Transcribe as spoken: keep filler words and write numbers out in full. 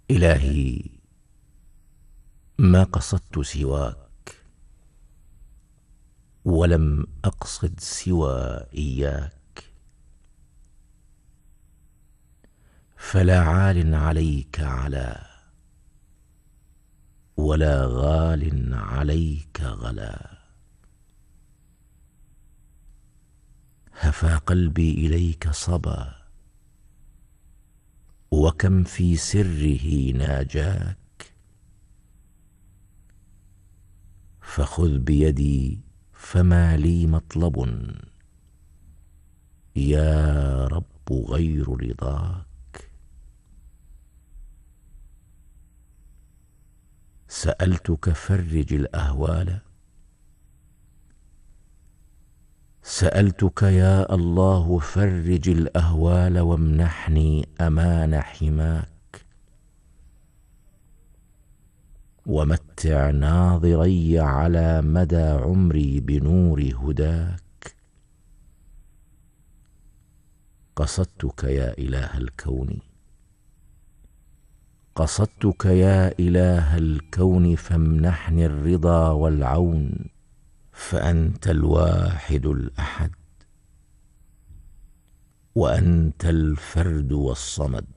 إلهي، ما قصدت سواك، ولم أقصد سوى إياك، فلا عال عليك علا، ولا غال عليك غلا. هفى قلبي إليك صبا، وكم في سره ناجاك، فخذ بيدي فما لي مطلب، يا رب غير رضاك. سألتك فرج الأهوال، سألتك يا الله فرج الأهوال، وامنحني أمان حماك، ومتع ناظري على مدى عمري بنور هداك. قصدتك يا إله الكون، قصدتك يا إله الكون، فامنحني الرضا والعون، فأنت الواحد الأحد، وأنت الفرد والصمد.